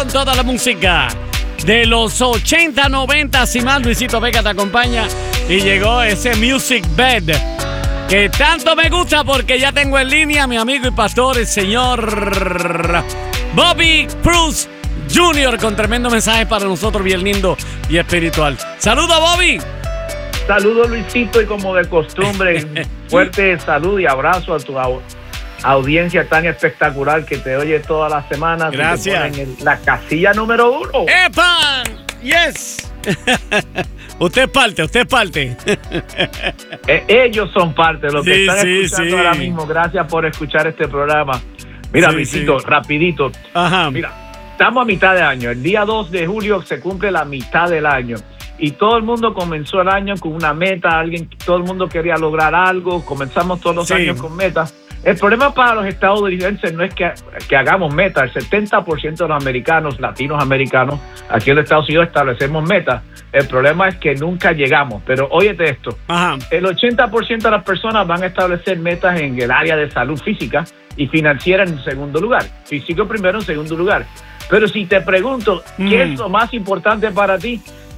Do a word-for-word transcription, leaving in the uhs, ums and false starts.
con toda la música de los ochenta, noventa, si más Luisito Vega te acompaña. Y llegó ese Music Bed que tanto me gusta porque ya tengo en línea a mi amigo y pastor, el señor Bobby Cruz junior, con tremendo mensaje para nosotros, bien lindo y espiritual. ¡Saludos, Bobby! Saludos, Luisito, y como de costumbre, fuerte salud y abrazo a tu au- audiencia tan espectacular que te oye todas las semanas. Gracias. En la casilla número uno. ¡Epa! ¡Yes! Usted es parte, usted es parte. Eh, ellos son parte de lo que Sí, están sí, escuchando sí. ahora mismo. Gracias por escuchar este programa. Mira, Sí, Luisito, sí. rapidito. Ajá. Mira, estamos a mitad de año. El día dos de julio se cumple la mitad del año. Y todo el mundo comenzó el año con una meta. Alguien, todo el mundo quería lograr algo. Comenzamos todos los Sí. años con metas. El problema para los estadounidenses no es que, que hagamos metas. El setenta por ciento de los americanos, latinos americanos, aquí en Estados Unidos establecemos metas. El problema es que nunca llegamos. Pero óyete esto. Ajá. El ochenta por ciento de las personas van a establecer metas en el área de salud física y financiera en segundo lugar. Físico primero, en segundo lugar. Pero si te pregunto, ¿qué Mm. es lo más importante para ti?